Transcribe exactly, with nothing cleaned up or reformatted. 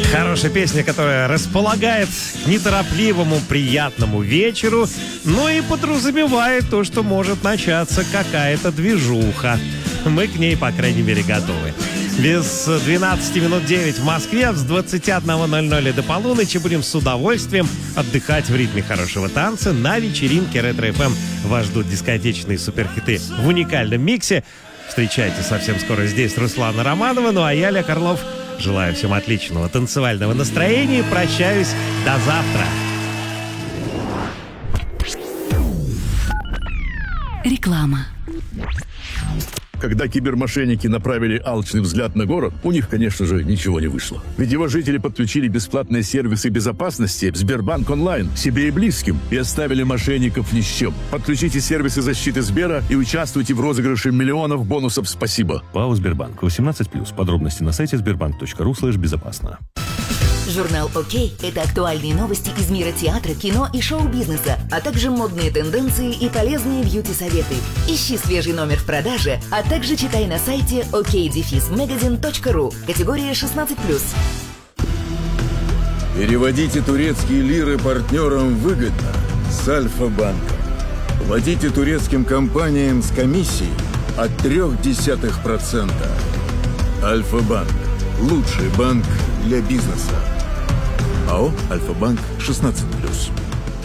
Хорошая песня, которая располагает к неторопливому, приятному вечеру, но и подразумевает то, что может начаться какая-то движуха. Мы к ней, по крайней мере, готовы. Без двенадцати минут девять в Москве, с двадцати одного ноль ноль до полуночи будем с удовольствием отдыхать в ритме хорошего танца на вечеринке Ретро-эф эм. Вас ждут дискотечные суперхиты в уникальном миксе. Встречайте совсем скоро здесь Руслана Романова, ну а я, Олег Орлов, желаю всем отличного танцевального настроения и прощаюсь до завтра. Реклама. Когда кибермошенники направили алчный взгляд на город, у них, конечно же, ничего не вышло. Ведь его жители подключили бесплатные сервисы безопасности Сбербанк онлайн себе и близким и оставили мошенников ни с чем. Подключите сервисы защиты Сбера и участвуйте в розыгрыше миллионов бонусов «Спасибо». ПАО «Сбербанк». восемнадцать плюс. Подробности на сайте сбербанк точка ру слэш безопасно. Журнал «Окей» — это актуальные новости из мира театра, кино и шоу-бизнеса, а также модные тенденции и полезные бьюти-советы. Ищи свежий номер в продаже, а также читай на сайте окей дефис магазин точка ру. Категория шестнадцать плюс. Переводите турецкие лиры партнерам выгодно с Альфа-банком. Платите турецким компаниям с комиссией от трех десятых процента. Альфа-банк – лучший банк для бизнеса. АО «Альфа-банк» шестнадцать плюс.